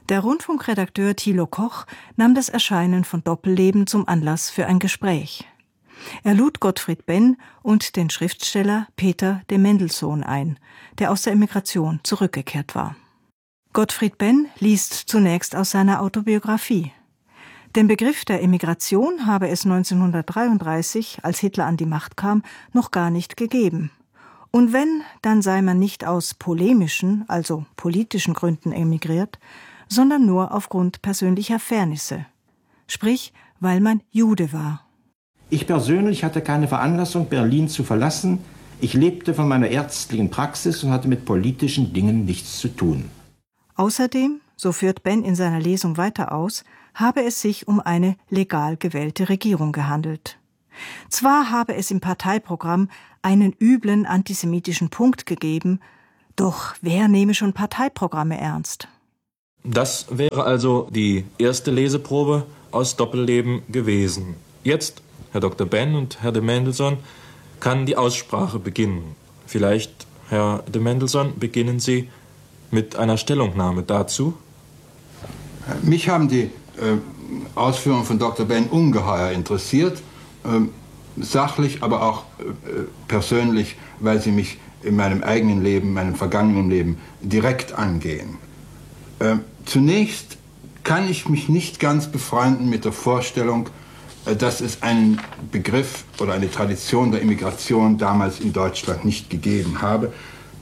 Der Rundfunkredakteur Thilo Koch nahm das Erscheinen von Doppelleben zum Anlass für ein Gespräch. Er lud Gottfried Benn und den Schriftsteller Peter de Mendelssohn ein, der aus der Emigration zurückgekehrt war. Gottfried Benn liest zunächst aus seiner Autobiografie. Den Begriff der Emigration habe es 1933, als Hitler an die Macht kam, noch gar nicht gegeben. Und wenn, dann sei man nicht aus polemischen, also politischen Gründen emigriert, sondern nur aufgrund persönlicher Fairnisse. Sprich, weil man Jude war. Ich persönlich hatte keine Veranlassung, Berlin zu verlassen. Ich lebte von meiner ärztlichen Praxis und hatte mit politischen Dingen nichts zu tun. Außerdem, so führt Benn in seiner Lesung weiter aus, habe es sich um eine legal gewählte Regierung gehandelt. Zwar habe es im Parteiprogramm einen üblen antisemitischen Punkt gegeben, doch wer nehme schon Parteiprogramme ernst? Das wäre also die erste Leseprobe aus Doppelleben gewesen. Jetzt, Herr Dr. Benn und Herr de Mendelssohn, kann die Aussprache beginnen. Vielleicht, Herr de Mendelssohn, beginnen Sie mit einer Stellungnahme dazu. Mich haben die Ausführungen von Dr. Benn ungeheuer interessiert, sachlich, aber auch persönlich, weil sie mich in meinem eigenen Leben, meinem vergangenen Leben direkt angehen. Zunächst kann ich mich nicht ganz befreunden mit der Vorstellung, dass es einen Begriff oder eine Tradition der Immigration damals in Deutschland nicht gegeben habe.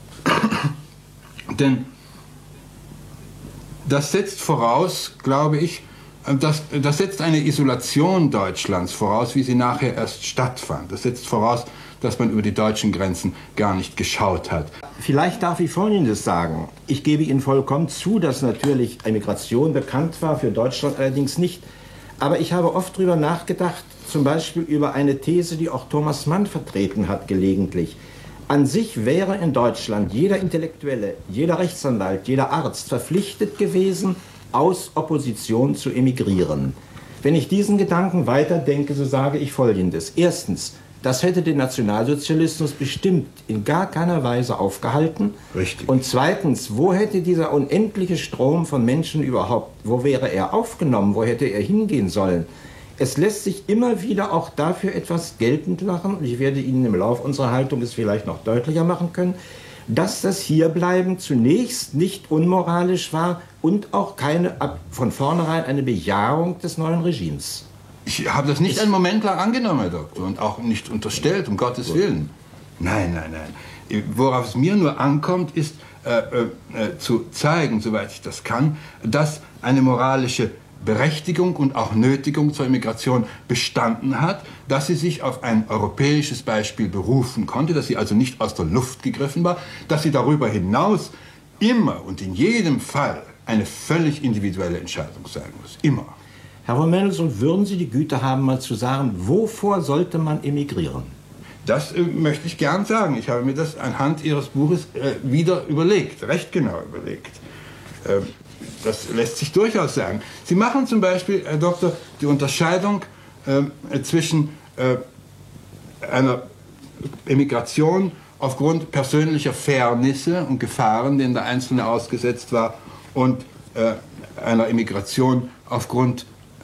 Denn das setzt voraus, glaube ich, das setzt eine Isolation Deutschlands voraus, wie sie nachher erst stattfand. Das setzt voraus, dass man über die deutschen Grenzen gar nicht geschaut hat. Vielleicht darf ich Folgendes sagen. Ich gebe Ihnen vollkommen zu, dass natürlich Emigration bekannt war, für Deutschland allerdings nicht. Aber ich habe oft darüber nachgedacht, zum Beispiel über eine These, die auch Thomas Mann vertreten hat gelegentlich. An sich wäre in Deutschland jeder Intellektuelle, jeder Rechtsanwalt, jeder Arzt verpflichtet gewesen, aus Opposition zu emigrieren. Wenn ich diesen Gedanken weiterdenke, so sage ich Folgendes. Erstens, das hätte den Nationalsozialismus bestimmt in gar keiner Weise aufgehalten. Richtig. Und zweitens, wo hätte dieser unendliche Strom von Menschen überhaupt, wo wäre er aufgenommen, wo hätte er hingehen sollen? Es lässt sich immer wieder auch dafür etwas geltend machen, und ich werde Ihnen im Laufe unserer Haltung es vielleicht noch deutlicher machen können, dass das Hierbleiben zunächst nicht unmoralisch war und auch von vornherein eine Bejahung des neuen Regimes. Ich habe das nicht einen Moment lang angenommen, Herr Doktor, und auch nicht unterstellt, um Gottes Willen. Nein, nein, nein. Worauf es mir nur ankommt, ist zu zeigen, soweit ich das kann, dass eine moralische Berechtigung und auch Nötigung zur Immigration bestanden hat, dass sie sich auf ein europäisches Beispiel berufen konnte, dass sie also nicht aus der Luft gegriffen war, dass sie darüber hinaus immer und in jedem Fall eine völlig individuelle Entscheidung sein muss. Immer. Herr von Mendelssohn, würden Sie die Güte haben, mal zu sagen, wovor sollte man emigrieren? Das möchte ich gern sagen. Ich habe mir das anhand Ihres Buches wieder überlegt, recht genau überlegt. Das lässt sich durchaus sagen. Sie machen zum Beispiel, Herr Doktor, die Unterscheidung zwischen einer Emigration aufgrund persönlicher Fairnisse und Gefahren, denen der Einzelne ausgesetzt war, und einer Emigration aufgrund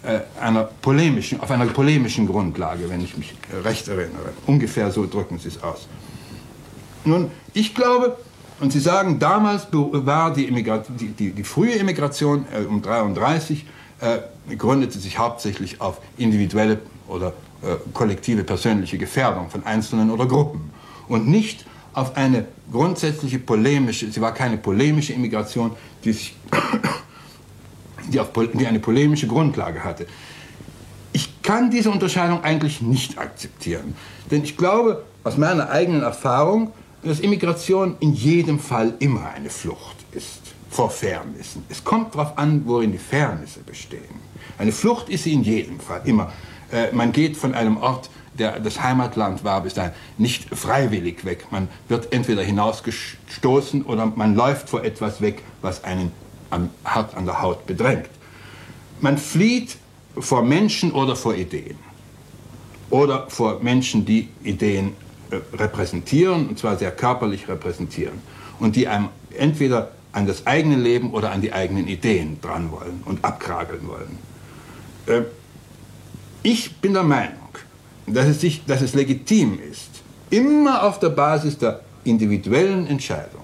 auf einer polemischen Grundlage, wenn ich mich recht erinnere. Ungefähr so drücken Sie es aus. Nun, ich glaube, und Sie sagen, damals war die frühe Immigration um 1933 gründete sich hauptsächlich auf individuelle oder kollektive persönliche Gefährdung von Einzelnen oder Gruppen und nicht auf eine grundsätzliche sie war keine polemische Immigration, die eine polemische Grundlage hatte. Ich kann diese Unterscheidung eigentlich nicht akzeptieren, denn ich glaube aus meiner eigenen Erfahrung, dass Immigration in jedem Fall immer eine Flucht ist vor Fairnissen. Es kommt darauf an, worin die Fairnisse bestehen. Eine Flucht ist sie in jedem Fall immer. Man geht von einem Ort, der das Heimatland war, bis dahin nicht freiwillig weg. Man wird entweder hinausgestoßen oder man läuft vor etwas weg, was einen hart an der Haut bedrängt. Man flieht vor Menschen oder vor Ideen. Oder vor Menschen, die Ideen repräsentieren, und zwar sehr körperlich repräsentieren. Und die einem entweder an das eigene Leben oder an die eigenen Ideen dran wollen und abkrageln wollen. Ich bin der Meinung, dass es legitim ist, immer auf der Basis der individuellen Entscheidung,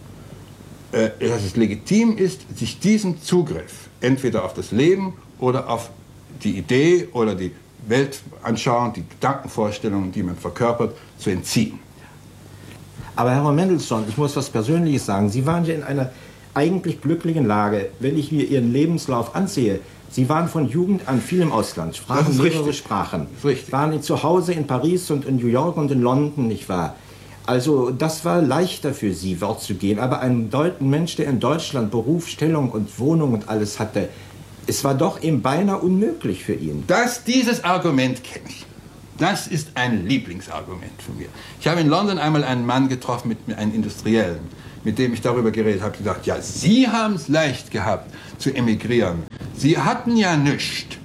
dass es legitim ist, sich diesem Zugriff entweder auf das Leben oder auf die Idee oder die Weltanschauung, die Gedankenvorstellungen, die man verkörpert, zu entziehen. Aber Herr Mendelssohn, ich muss was Persönliches sagen. Sie waren ja in einer eigentlich glücklichen Lage. Wenn ich mir Ihren Lebenslauf ansehe, Sie waren von Jugend an viel im Ausland, sprachen mehrere Sprachen. Waren zu Hause in Paris und in New York und in London, nicht wahr? Also das war leichter für Sie, fortzugehen. Aber ein Mensch, der in Deutschland Beruf, Stellung und Wohnung und alles hatte, es war doch eben beinahe unmöglich für ihn. Dieses Argument kenne ich. Das ist ein Lieblingsargument von mir. Ich habe in London einmal einen Mann getroffen, einen Industriellen, mit dem ich darüber geredet habe, gesagt, ja, Sie haben es leicht gehabt zu emigrieren. Sie hatten ja nichts.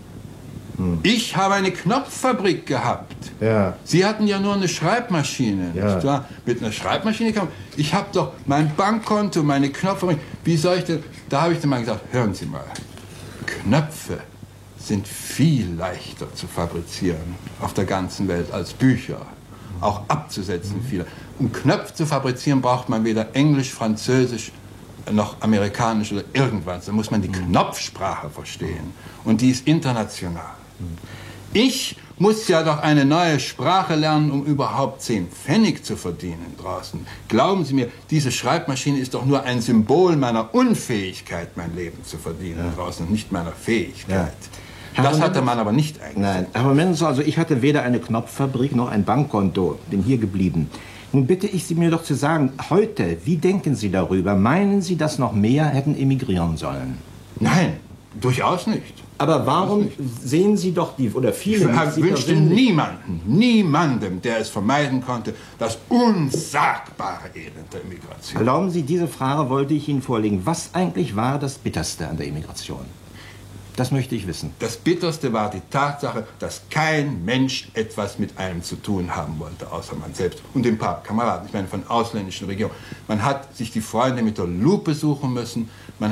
Ich habe eine Knopffabrik gehabt. Ja. Sie hatten ja nur eine Schreibmaschine. Ja. Nicht wahr? Mit einer Schreibmaschine kam. Ich habe doch mein Bankkonto, meine Knopffabrik. Wie soll ich denn? Da habe ich dann mal gesagt, hören Sie mal, Knöpfe sind viel leichter zu fabrizieren auf der ganzen Welt als Bücher. Auch abzusetzen viele. Um Knöpfe zu fabrizieren, braucht man weder Englisch, Französisch, noch Amerikanisch oder irgendwas. Da muss man die Knopfsprache verstehen. Und die ist international. Ich muss ja doch eine neue Sprache lernen, um überhaupt 10 Pfennig zu verdienen draußen. Glauben Sie mir, diese Schreibmaschine ist doch nur ein Symbol meiner Unfähigkeit, mein Leben zu verdienen draußen und nicht meiner Fähigkeit. Ja. Das hat der Mann aber nicht eingesehen. Nein, aber Mendelssohn, also ich hatte weder eine Knopffabrik noch ein Bankkonto, bin hier geblieben. Nun bitte ich Sie mir doch zu sagen, heute, wie denken Sie darüber? Meinen Sie, dass noch mehr hätten emigrieren sollen? Nein, durchaus nicht. Aber warum sehen Sie doch oder viele... Ich wünschte niemandem, der es vermeiden konnte, das unsagbare Elend der Emigration. Erlauben Sie, diese Frage wollte ich Ihnen vorlegen. Was eigentlich war das Bitterste an der Emigration? Das möchte ich wissen. Das Bitterste war die Tatsache, dass kein Mensch etwas mit einem zu tun haben wollte, außer man selbst und ein paar Kameraden, ich meine von ausländischen Regionen. Man hat sich die Freunde mit der Lupe suchen müssen.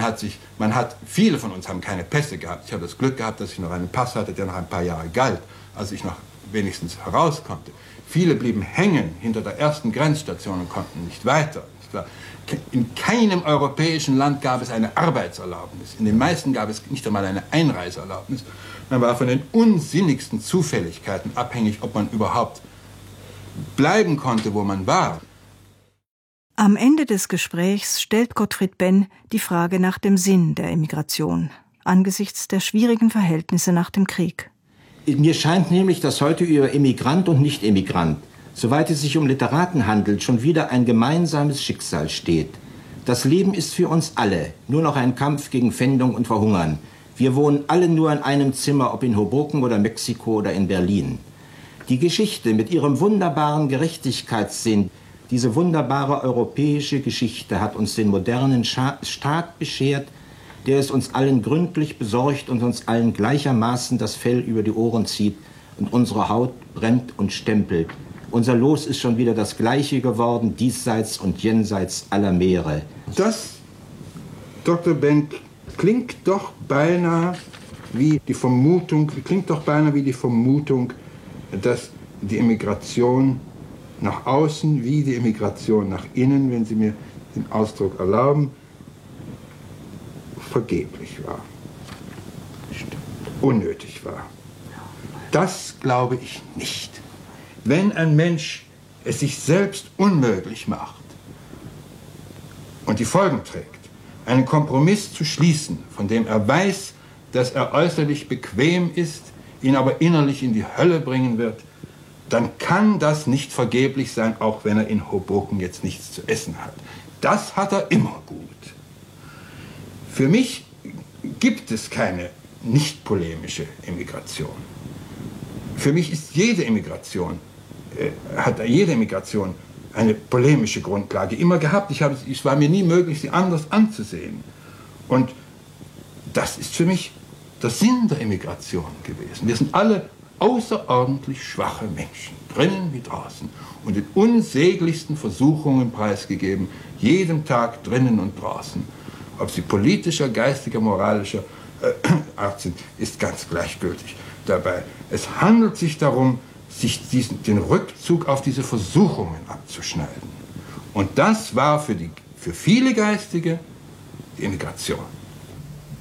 Viele von uns haben keine Pässe gehabt. Ich habe das Glück gehabt, dass ich noch einen Pass hatte, der noch ein paar Jahre galt, als ich noch wenigstens heraus konnte. Viele blieben hängen hinter der ersten Grenzstation und konnten nicht weiter. In keinem europäischen Land gab es eine Arbeitserlaubnis. In den meisten gab es nicht einmal eine Einreiseerlaubnis. Man war von den unsinnigsten Zufälligkeiten abhängig, ob man überhaupt bleiben konnte, wo man war. Am Ende des Gesprächs stellt Gottfried Benn die Frage nach dem Sinn der Emigration angesichts der schwierigen Verhältnisse nach dem Krieg. Mir scheint nämlich, dass heute über Emigrant und Nicht-Emigrant, soweit es sich um Literaten handelt, schon wieder ein gemeinsames Schicksal steht. Das Leben ist für uns alle nur noch ein Kampf gegen Pfändung und Verhungern. Wir wohnen alle nur in einem Zimmer, ob in Hoboken oder Mexiko oder in Berlin. Die Geschichte mit ihrem wunderbaren Gerechtigkeitssinn, diese wunderbare europäische Geschichte hat uns den modernen Staat beschert, der es uns allen gründlich besorgt und uns allen gleichermaßen das Fell über die Ohren zieht und unsere Haut brennt und stempelt. Unser Los ist schon wieder das gleiche geworden, diesseits und jenseits aller Meere. Das, Dr. Benn, klingt doch beinahe wie die Vermutung, dass die Emigration nach außen wie die Emigration nach innen, wenn Sie mir den Ausdruck erlauben, vergeblich war. Unnötig war. Das glaube ich nicht. Wenn ein Mensch es sich selbst unmöglich macht und die Folgen trägt, einen Kompromiss zu schließen, von dem er weiß, dass er äußerlich bequem ist, ihn aber innerlich in die Hölle bringen wird, dann kann das nicht vergeblich sein, auch wenn er in Hoboken jetzt nichts zu essen hat. Das hat er immer gut. Für mich gibt es keine nicht polemische Emigration. Für mich ist hat jede Emigration eine polemische Grundlage immer gehabt. Es war mir nie möglich, sie anders anzusehen. Und das ist für mich der Sinn der Emigration gewesen. Wir sind alle außerordentlich schwache Menschen, drinnen wie draußen, und den unsäglichsten Versuchungen preisgegeben, jeden Tag drinnen und draußen. Ob sie politischer, geistiger, moralischer Art sind, ist ganz gleichgültig dabei. Es handelt sich darum, sich den Rückzug auf diese Versuchungen abzuschneiden. Und das war für viele Geistige die Emigration.